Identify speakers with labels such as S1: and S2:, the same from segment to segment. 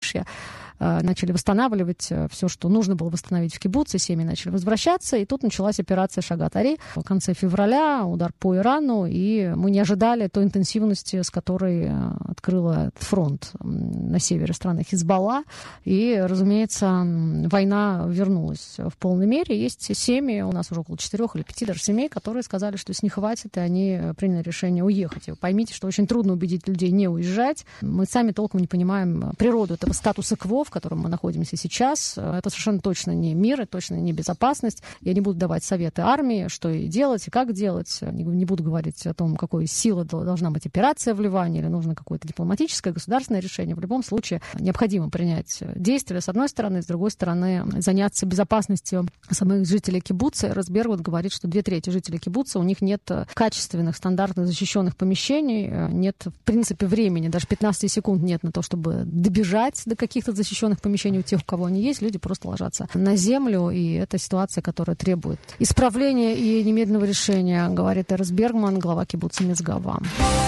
S1: затишье. Начали восстанавливать все, что нужно было восстановить в кибуце, семьи начали возвращаться, и тут началась операция «Шагат-Ари» в конце февраля, удар по Ирану, и мы не ожидали той интенсивности, с которой открыла фронт на севере страны Хизбалла, и, разумеется, война вернулась в полной мере. Есть семьи, у нас уже около 4 или 5 даже семей, которые сказали, что если не хватит, и они приняли решение уехать. И вы поймите, что очень трудно убедить людей не уезжать. Мы сами толком не понимаем природу этого статуса-кво, в котором мы находимся сейчас. Это совершенно точно не мир, это точно не безопасность. Я не буду давать советы армии, что и делать, и как делать. Не буду говорить о том, какой силы должна быть операция в Ливане, или нужно какое-то дипломатическое, государственное решение. В любом случае необходимо принять действия, с одной стороны, с другой стороны, заняться безопасностью самих жителей кибуца. Разбергут говорит, что 2/3 жителей кибуца, у них нет качественных, стандартных защищенных помещений, нет, в принципе, времени, даже 15 секунд нет на то, чтобы добежать до каких-то защищенных помещений у тех, у кого они есть. Люди просто ложатся на землю, и это ситуация, которая требует исправления и немедленного решения, говорит Эрес Бергман, глава кибуца Мицгава.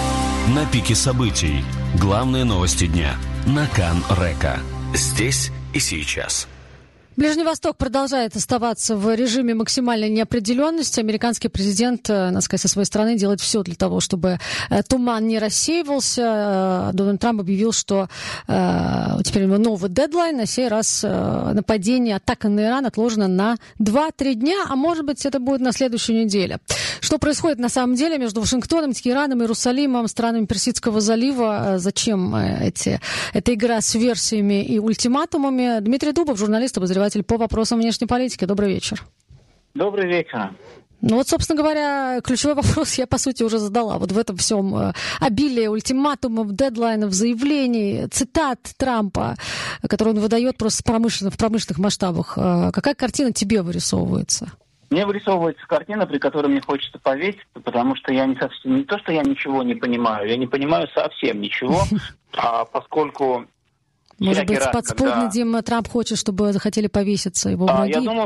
S2: На пике событий. Главные новости дня. На Кан-Река. Здесь и сейчас.
S1: Ближний Восток продолжает оставаться в режиме максимальной неопределенности. Американский президент, надо сказать, со своей стороны делает все для того, чтобы туман не рассеивался. Дональд Трамп объявил, что теперь у него новый дедлайн. На сей раз нападение, атака на Иран отложена на 2-3 дня, а может быть, это будет на следующей неделе. Что происходит на самом деле между Вашингтоном, Тегераном, Иерусалимом, странами Персидского залива? Зачем эта игра с версиями и ультиматумами? Дмитрий Дубов, журналист, обозреватель по вопросам внешней политики. Добрый вечер.
S3: Добрый вечер.
S1: Ну вот, собственно говоря, ключевой вопрос я, по сути, уже задала. Вот в этом всем обилии ультиматумов, дедлайнов, заявлений, цитат Трампа, которые он выдает просто в промышленных масштабах. Какая картина тебе вырисовывается?
S3: Мне вырисовывается картина, при которой мне хочется поверить, потому что я не то, что я ничего не понимаю, я не понимаю совсем ничего, поскольку...
S1: Может быть, подспудно, Дима, Трамп хочет, чтобы захотели повеситься его враги?
S3: Я думаю,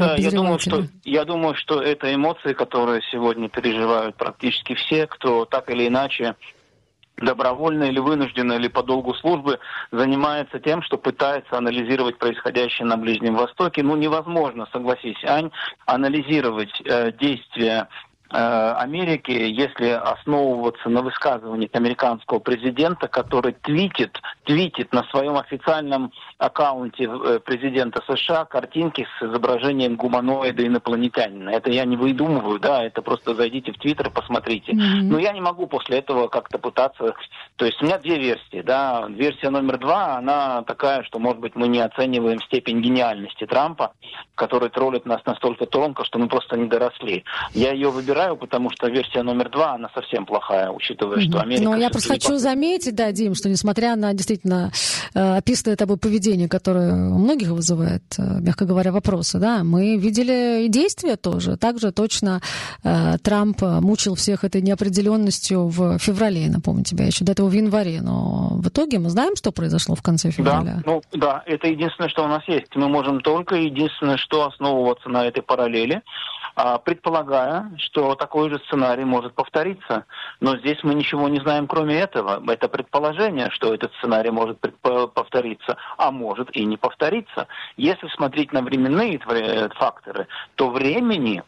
S3: что это эмоции, которые сегодня переживают практически все, кто так или иначе добровольно или вынужденно, или по долгу службы занимается тем, что пытается анализировать происходящее на Ближнем Востоке. Невозможно, согласись, Ань, анализировать действия Америки, если основываться на высказываниях американского президента, который твитит на своем официальном аккаунте президента США картинки с изображением гуманоида инопланетянина. Это я не выдумываю, да, это просто зайдите в Твиттер, посмотрите. Но я не могу после этого как-то пытаться... То есть у меня 2 версии, да. Версия номер 2, она такая, что, может быть, мы не оцениваем степень гениальности Трампа, который троллит нас настолько тонко, что мы просто не доросли. Я ее выбираю, потому что версия номер 2, она совсем плохая, учитывая, что Америка...
S1: Но я просто хочу заметить, да, Дим, что несмотря на действительно описанное тобой поведение, которое у многих вызывает, мягко говоря, вопросы, да, мы видели и действия тоже. Также точно Трамп мучил всех этой неопределенностью в феврале, напомню тебя, еще до этого в январе. Но в итоге мы знаем, что произошло в конце февраля.
S3: Да, это единственное, что у нас есть. Мы можем только единственное, что основываться на этой параллели, предполагая, что такой же сценарий может повториться. Но здесь мы ничего не знаем, кроме этого. Это предположение, что этот сценарий может повториться, а может и не повториться. Если смотреть на временные факторы, то времени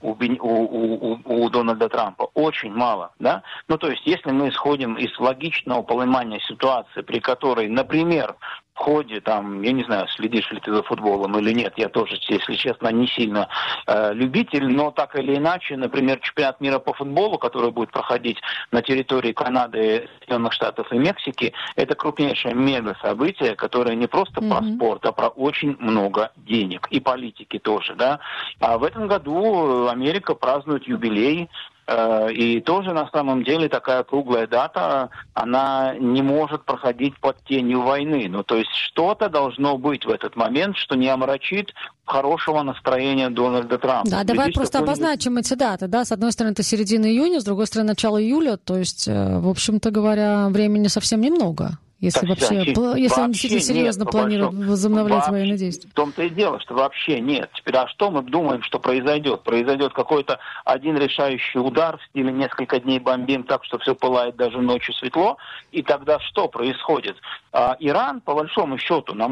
S3: у Дональда Трампа очень мало. Да? То есть, если мы исходим из логичного понимания ситуации, при которой, например, в ходе, я не знаю, следишь ли ты за футболом или нет, я тоже, если честно, не сильно любитель, но так или иначе, например, чемпионат мира по футболу, который будет проходить на территории Канады, Соединенных Штатов и Мексики, это крупнейшее мега-событие, которое не просто про спорт, а про очень много денег. И политики тоже, да. А в этом году Америка празднует юбилей. И тоже на самом деле такая круглая дата, она не может проходить под тенью войны. То есть что-то должно быть в этот момент, что не омрачит хорошего настроения Дональда Трампа.
S1: Да, давай просто обозначим эти даты. Да? С одной стороны, это середина июня, с другой стороны, начало июля. То есть, в общем-то говоря, времени совсем немного. Если он действительно серьезно планирует возобновлять военные действия.
S3: В том-то и дело, что вообще нет. Теперь, что мы думаем, что произойдет? Произойдет какой-то один решающий удар в стиле несколько дней бомбим так, что все пылает даже ночью светло, и тогда что происходит? Иран, по большому счету, на